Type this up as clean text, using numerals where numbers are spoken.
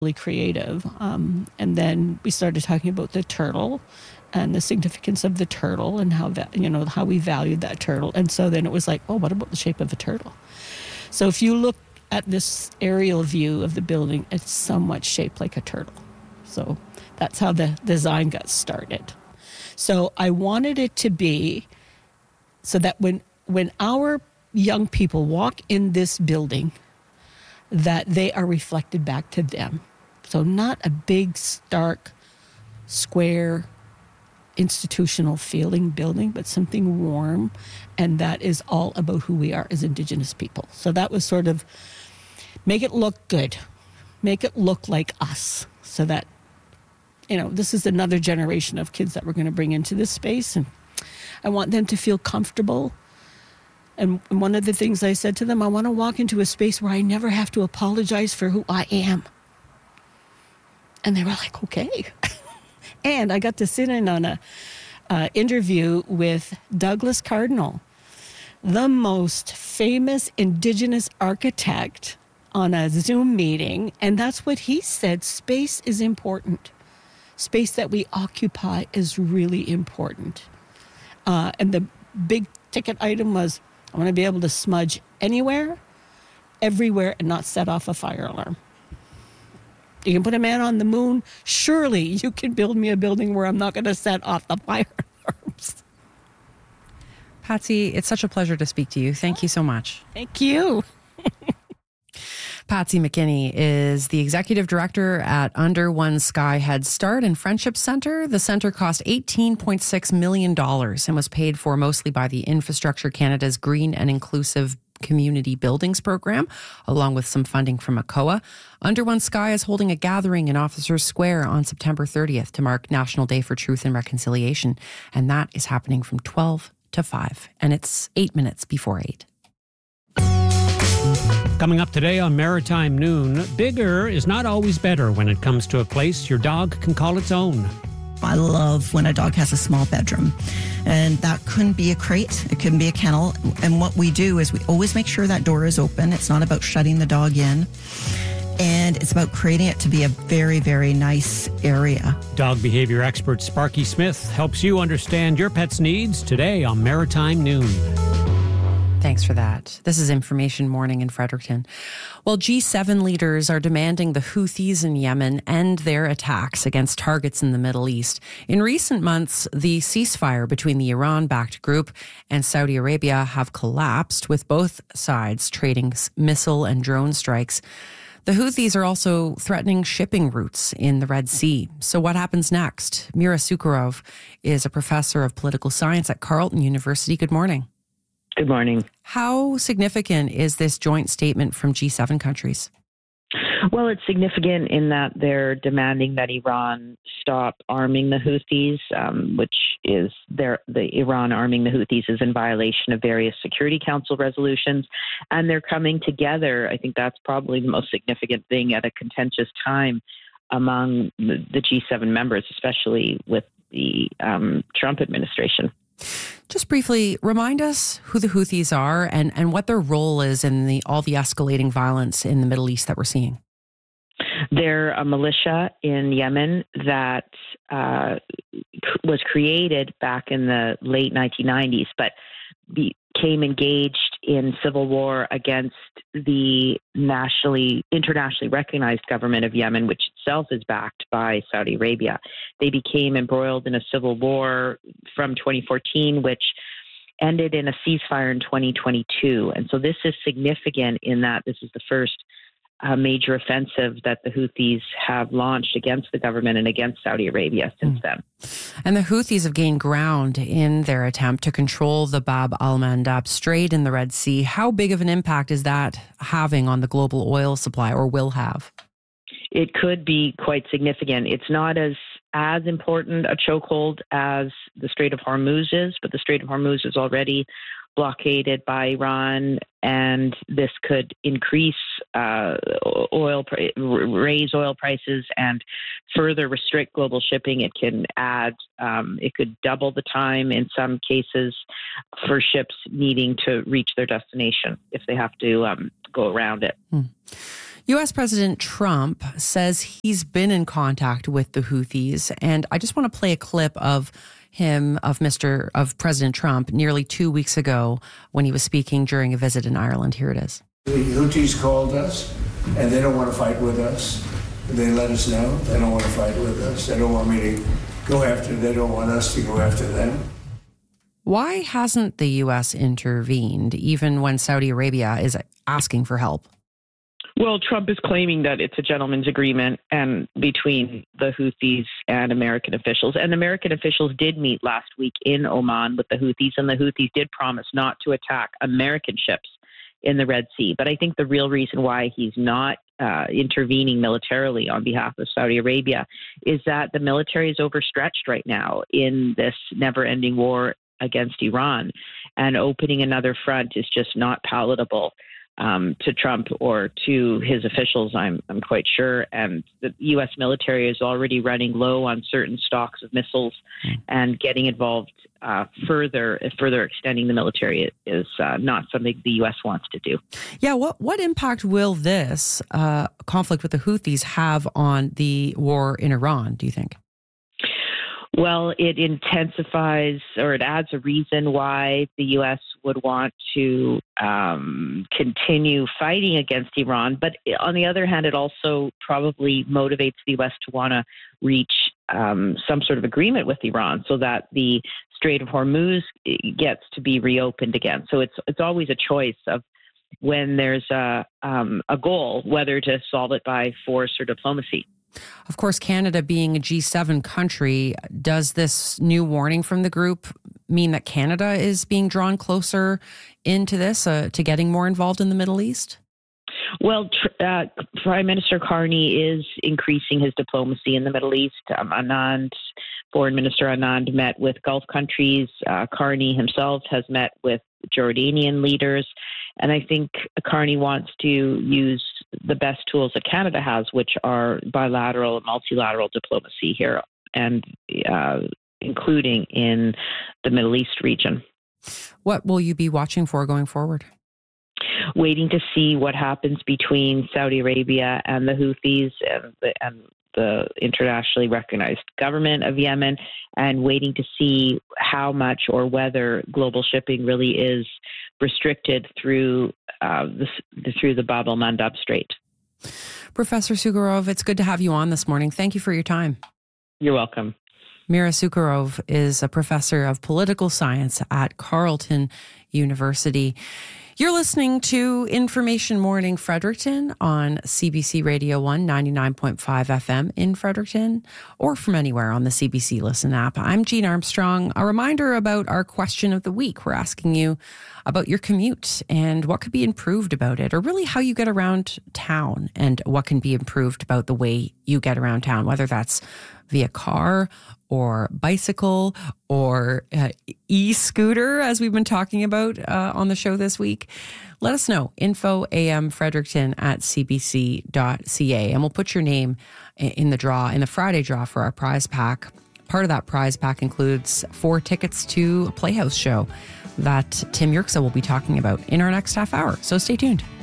really creative. And then we started talking about the turtle and the significance of the turtle and how we valued that turtle. And so then it was like, oh, what about the shape of a turtle? So if you look at this aerial view of the building, it's somewhat shaped like a turtle. So that's how the design got started. So I wanted it to be so that when our young people walk in this building, that they are reflected back to them. So not a big, stark, square, institutional feeling building, but something warm, and that is all about who we are as Indigenous people. So that was sort of make it look good, make it look like us, so that, this is another generation of kids that we're going to bring into this space, and I want them to feel comfortable. And one of the things I said to them, I want to walk into a space where I never have to apologize for who I am. And they were like, okay. And I got to sit in on a interview with Douglas Cardinal, the most famous Indigenous architect, on a Zoom meeting. And that's what he said. Space is important. Space that we occupy is really important. And the big ticket item was, I want to be able to smudge anywhere, everywhere, and not set off a fire alarm. You can put a man on the moon. Surely you can build me a building where I'm not going to set off the fire alarms. Patsy, it's such a pleasure to speak to you. Thank you so much. Thank you. Patsy McKinney is the executive director at Under One Sky Head Start and Friendship Centre. The centre cost $18.6 million and was paid for mostly by the Infrastructure Canada's Green and Inclusive Community Buildings program, along with some funding from ACOA. Under One Sky is holding a gathering in Officers Square on September 30th to mark National Day for Truth and Reconciliation. And that is happening from 12 to 5. And it's 8 minutes before 8. Coming up today on Maritime Noon, bigger is not always better when it comes to a place your dog can call its own. I love when a dog has a small bedroom, and that couldn't be a crate, it couldn't be a kennel. And what we do is we always make sure that door is open. It's not about shutting the dog in, and it's about creating it to be a very, very nice area. Dog behavior expert Sparky Smith helps you understand your pet's needs today on Maritime Noon. Thanks for that. This is Information Morning in Fredericton. Well, G7 leaders are demanding the Houthis in Yemen end their attacks against targets in the Middle East. In recent months, the ceasefire between the Iran-backed group and Saudi Arabia have collapsed, with both sides trading missile and drone strikes. The Houthis are also threatening shipping routes in the Red Sea. So what happens next? Mira Sukharov is a professor of political science at Carleton University. Good morning. Good morning. How significant is this joint statement from G7 countries? Well, it's significant in that they're demanding that Iran stop arming the Houthis, which is the Iran arming the Houthis is in violation of various Security Council resolutions. And they're coming together. I think that's probably the most significant thing at a contentious time among the G7 members, especially with the Trump administration. Just briefly, remind us who the Houthis are and what their role is in all the escalating violence in the Middle East that we're seeing. They're a militia in Yemen that was created back in the late 1990s, but became engaged in civil war against the internationally recognized government of Yemen, which itself is backed by Saudi Arabia. They became embroiled in a civil war from 2014, which ended in a ceasefire in 2022. And so this is significant in that this is the first major offensive that the Houthis have launched against the government and against Saudi Arabia since then. And the Houthis have gained ground in their attempt to control the Bab al-Mandab Strait in the Red Sea. How big of an impact is that having on the global oil supply, or will have? It could be quite significant. It's not as important a chokehold as the Strait of Hormuz is, but the Strait of Hormuz is already blockaded by Iran, and this could increase raise oil prices and further restrict global shipping. It can it could double the time in some cases for ships needing to reach their destination if they have to go around it. U.S. President Trump says he's been in contact with the Houthis, and I just want to play a clip of President Trump nearly 2 weeks ago when he was speaking during a visit in Ireland. Here it is. The Houthis called us, and they don't want to fight with us. They let us know they don't want to fight with us. They don't want me to go after. They don't want us to go after them. Why hasn't the U.S. intervened, even when Saudi Arabia is asking for help? Well, Trump is claiming that it's a gentleman's agreement and between the Houthis and American officials. And American officials did meet last week in Oman with the Houthis, and the Houthis did promise not to attack American ships in the Red Sea. But I think the real reason why he's not intervening militarily on behalf of Saudi Arabia is that the military is overstretched right now in this never-ending war against Iran, and opening another front is just not palatable to Trump or to his officials, I'm quite sure. And the U.S. military is already running low on certain stocks of missiles, and getting involved further extending the military is not something the U.S. wants to do. Yeah, what impact will this conflict with the Houthis have on the war in Iran, do you think? Well, it intensifies, or it adds a reason why the U.S. would want to continue fighting against Iran. But on the other hand, it also probably motivates the U.S. to want to reach some sort of agreement with Iran so that the Strait of Hormuz gets to be reopened again. So it's always a choice of when there's a goal, whether to solve it by force or diplomacy. Of course, Canada being a G7 country, does this new warning from the group mean that Canada is being drawn closer into this, to getting more involved in the Middle East? Well, Prime Minister Carney is increasing his diplomacy in the Middle East. Foreign Minister Anand met with Gulf countries. Carney himself has met with Jordanian leaders. And I think Carney wants to use the best tools that Canada has, which are bilateral and multilateral diplomacy here, and including in the Middle East region. What will you be watching for going forward? Waiting to see what happens between Saudi Arabia and the Houthis and the internationally recognized government of Yemen, and waiting to see how much or whether global shipping really is restricted through the Bab el-Mandab Strait. Professor Sukharov, it's good to have you on this morning. Thank you for your time. You're welcome. Mira Sukharov is a professor of political science at Carleton University. You're listening to Information Morning Fredericton on CBC Radio 1, 99.5 FM in Fredericton, or from anywhere on the CBC Listen app. I'm Jean Armstrong. A reminder about our question of the week. We're asking you about your commute and what could be improved about it, or really how you get around town and what can be improved about the way you get around town, whether that's via car or bicycle or e-scooter, as we've been talking about on the show this week. Let us know. info@fredericton@cbc.ca. And we'll put your name in the Friday draw for our prize pack. Part of that prize pack includes 4 tickets to a Playhouse show that Tim Yerxa will be talking about in our next half hour. So stay tuned.